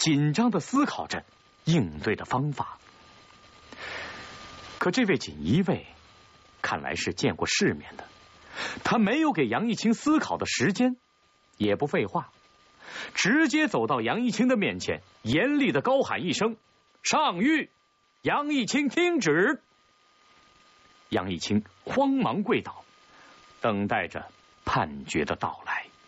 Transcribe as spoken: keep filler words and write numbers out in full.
紧张地思考着应对的方法。可这位锦衣卫看来是见过世面的，他没有给杨一清思考的时间，也不废话，直接走到杨一清的面前，严厉地高喊一声：“上谕！”杨一清听旨。杨一清慌忙跪倒，等待着判决的到来。